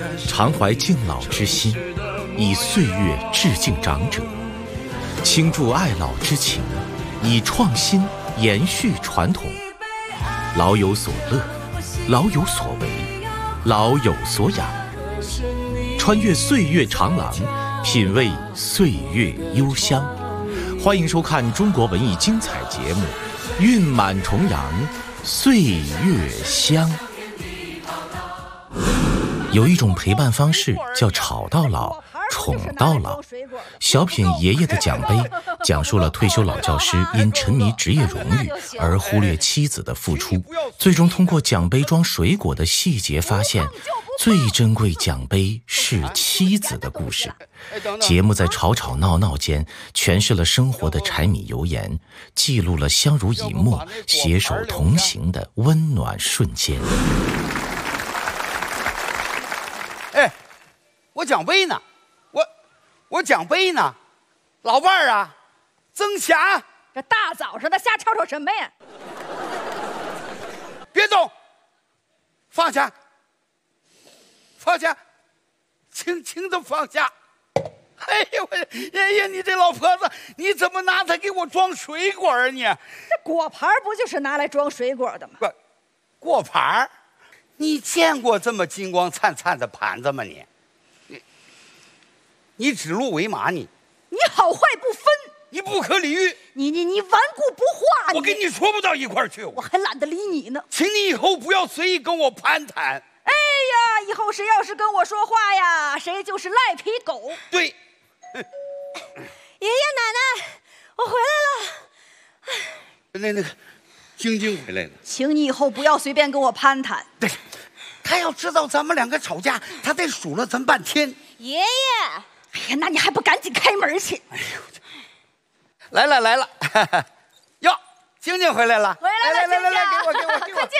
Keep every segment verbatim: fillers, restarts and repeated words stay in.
常怀敬老之心，以岁月致敬长者，倾注爱老之情，以创新延续传统。老有所乐，老有所为，老有所养。穿越岁月长廊，品味岁月幽香。欢迎收看中国文艺精彩节目《韵满重阳，岁月香》。有一种陪伴方式叫吵到老，宠到老。小品《爷爷的奖杯》讲述了退休老教师因沉迷职业荣誉而忽略妻子的付出，最终通过奖杯装水果的细节发现，最珍贵奖杯是妻子的故事。节目在吵吵闹闹间诠释了生活的柴米油盐，记录了相濡以沫、携手同行的温暖瞬间。 哎，我奖杯呢？我我奖杯呢？老伴儿啊，曾霞， 这大早上的瞎吵吵什么呀？ 别动，放下，放下，轻轻的放下。哎呦我，爷爷，你这老婆子，你怎么拿它给我装水果啊你？ 这果盘不就是拿来装水果的吗？ 不，果盘你见过这么金光灿灿的盘子吗你？你你指鹿为马你？ 你好坏不分， 你不可理喻， 你你你顽固不化， 我跟你说不到一块儿去， 我还懒得理你呢。 请你以后不要随意跟我攀谈。 哎呀，以后谁要是跟我说话呀，谁就是赖皮狗。 对。 爷爷奶奶，我回来了。 那那个，晶晶回来了， 请你以后不要随便跟我攀谈。 对，他要知道咱们两个吵架，他得数了咱半天。 爷爷，哎呀，那你还不赶紧开门去？哎呦， 来了来了，哟，晶晶回来了， 回来了， 来来来来， 给我给我，给我快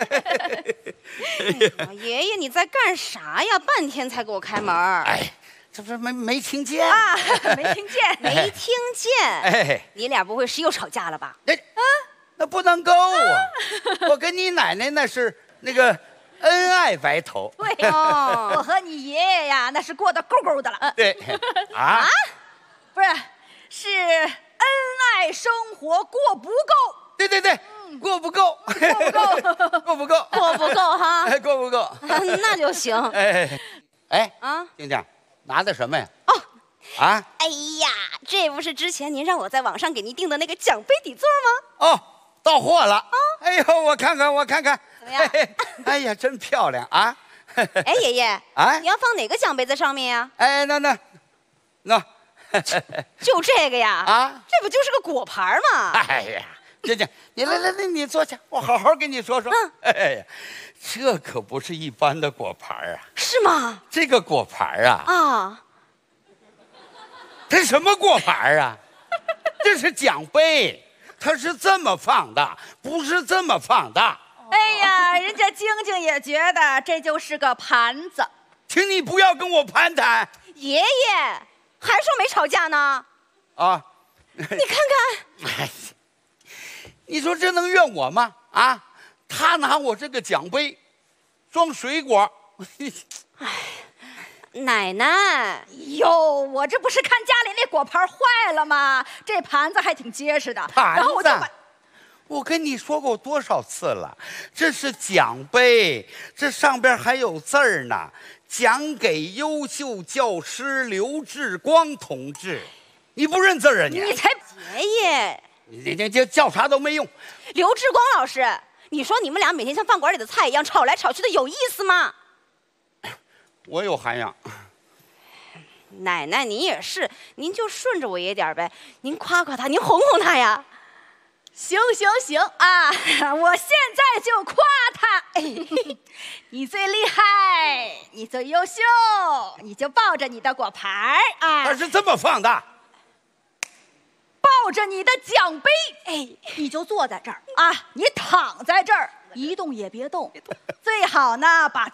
进来。哎呀，爷爷你在干啥呀？半天才给我开门。 哎。这不是没没听见啊？没听见， 没听见。 哎， 你俩不会是又吵架了吧？ 那啊，那不能够啊！我跟你奶奶那是那个恩爱白头。 对哦，我和你爷爷呀，那是过得够够的了。 对啊， 不是，是恩爱生活过不够。 对对对，过不够， 过不够， 过不够， 过不够哈？ 哎，过不够， 那就行。 哎哎啊， 晶晶。拿的什么呀？ 哦， 啊！ 哎呀，这不是之前您让我在网上给您订的那个奖杯底座吗？ 哦，到货了。哦，哎呦，我看看，我看看， 怎么样？ 哎呀，真漂亮啊！ 哎，爷爷，啊，你要放哪个奖杯在上面呀？ 哎，那那那， 就这个呀？ 啊， 这不就是个果盘吗？ 哎呀，晶晶，你来来来，你坐下，我好好跟你说说。嗯，哎呀。这可不是一般的果盘啊！ 是吗？ 这个果盘啊， 啊， 它什么果盘啊？这是奖杯，它是这么放的，不是这么放的。 哎呀，人家晶晶也觉得这就是个盘子。 请你不要跟我攀谈。 爷爷还说没吵架呢。 啊， 你看看。 哎，你说这能怨我吗？啊？他拿我这个奖杯装水果， 哎，奶奶， 哟，我这不是看家里那果盘坏了吗？这盘子还挺结实的。 盘子， 然后我就把， 我跟你说过多少次了，这是奖杯，这上边还有字儿呢，奖给优秀教师刘志光同志。你不认字啊你？ 你才爷爷， 你你这叫啥都没用。 刘志光老师。你说你们俩每天像饭馆里的菜一样吵来吵去的，有意思吗？ 我有涵养。 奶奶，您也是，您就顺着我爷点呗，您夸夸他，您哄哄他呀。 行行行啊，我现在就夸他。哎，你最厉害，你最优秀，你就抱着你的果盘啊。 它是这么放的。 抱着你的奖杯，哎，你就坐在这儿啊，你躺在这儿，一动也别动，最好呢把